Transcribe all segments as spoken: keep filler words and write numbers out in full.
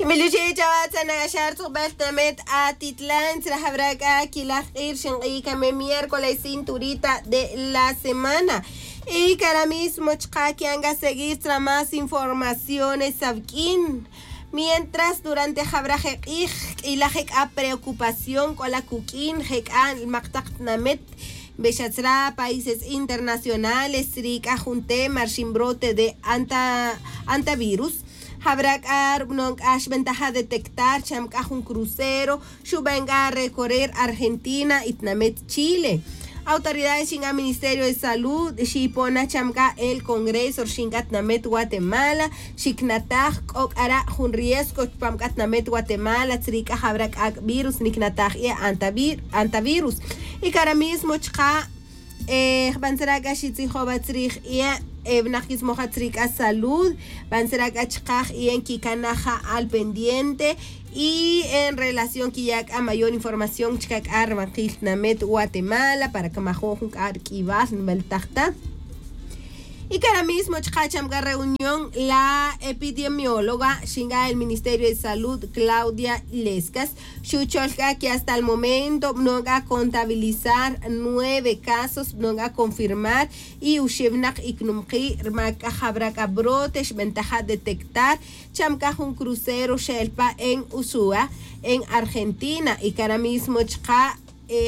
Miluche Chavata Nagashar Subaltamet Atitlán, Trajabraca, Kilajir, Shenrika, miércoles cinturita de la semana. Y cara mismo, Chaki, anga seguir más informaciones, Sabkin. Mientras durante Jabraje y la a preocupación con la Kukin, Hekan, Maktaknamet, Bechatra, países internacionales, Rika, Junte, Marchimbrote de anta, antivirus. Habrakar non ash ventaja detectar chamka un crucero, venga a recorrer Argentina, Itnamet, Chile. Autoridades en el Ministerio de Salud, Shipona chamka el Congreso, Shingatnamet, Guatemala, Shiknataj, Okara, un riesgo, Pamkatnamet, Guatemala, Trika, Habrak virus, Niknataj y antivirus. Y cara mismo, Chka, eh, Bansaraga, Shitzihobatrich, y Ebnakis Mojatrika Salud, Bansaraga Chkaj y en Kikanaja al pendiente. Y en relación que ya a mayor información, Chkak Armakil Namet Guatemala, para que Majojun Arquivas, Beltachta. Y que ahora mismo, Chkachamga reunión, la epidemióloga, Shinga del Ministerio de Salud, Claudia Lescas, Shucholka, que hasta el momento no va a contabilizar nueve casos, no va a confirmar, y Ushevnak Iknumki, Rmaka Habraka Brotes, ventaja detectar, Chamka un crucero Shelpa en Usua, en Argentina, y que ahora mismo, Chka, Eh,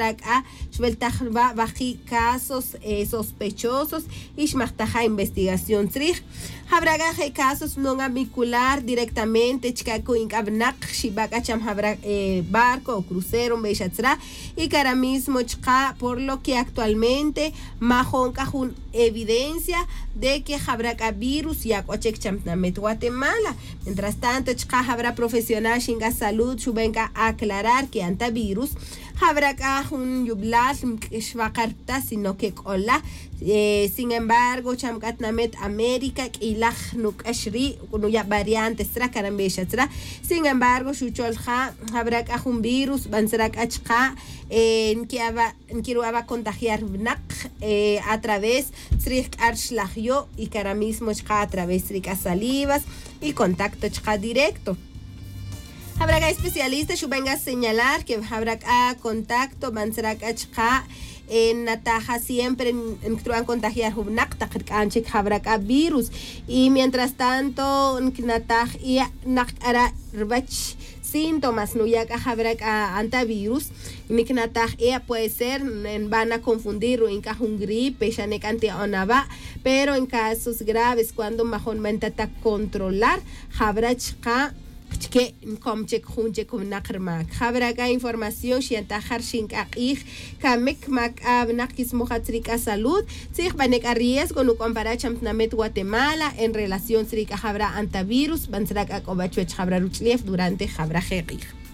baji casos eh, sospechosos y shmachtaja investigación trich habrá casos no vincular directamente chicaco incabnak shibaka cham habrá eh, barco o crucero bechatra y que ahora mismo chica por lo que actualmente majon cajun evidencia de que habrá virus ya cochek chamnamet Guatemala. Mientras tanto chica habrá profesional shinga salud venga a aclarar que antivirus habrá un yublar shvakarta sino que cola eh, sin embargo chamkatnamet América y la nukashri ya variantes tra karambeshatra sin embargo shucholja habrá un virus bansarak achka en que va en que va a contagiar nak eh, a través trich archlagyo y cara mismo a través de salivas y contacto chka directo. Habrá especialistas que vengan a señalar que habrá contacto, van a ser en Nataja siempre en que van a contagiar habrá virus. Y mientras tanto, Nataja y Nakara síntomas, no ya que habrá antivirus, ni que Nataja puede ser, van a confundir o en un gripe, ya ne cante onaba, pero en casos graves, cuando majonmente está controlar, habrá que comche junche con nakrmak habraga información shiantajar shinkaqih kamek mak abnakis mojatrika salud sich banek a riesgo no comparar chamnamet Guatemala en relación trika habra antivirus bansrak akobachuech habra ruchlief durante habra jeqih.